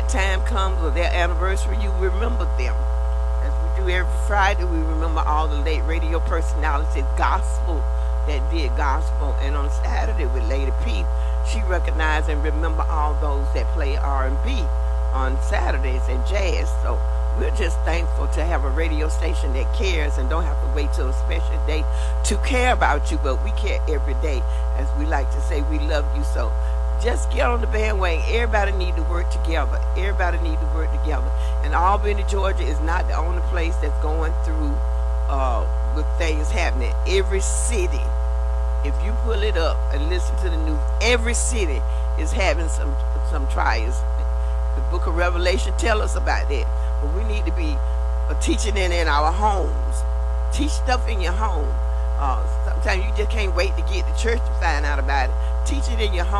that time comes or their anniversary, you remember them. As we do every Friday, we remember all the late radio personalities, gospel that did gospel. And on Saturday with Lady P, she recognized and remember all those that play R&B on Saturdays and jazz. So we're just thankful to have a radio station that cares and don't have to wait till a special day to care about you, but we care every day. As we like to say, we love you. So just get on the bandwagon. Everybody need to work together. Everybody need to work together. And Albany, Georgia is not the only place that's going through with things happening. Every city, if you pull it up and listen to the news, every city is having some trials. The book of Revelation tell us about that. But we need to be teaching it in our homes. Teach stuff in your home. Sometimes you just can't wait to get to church to find out about it. Teach it in your home.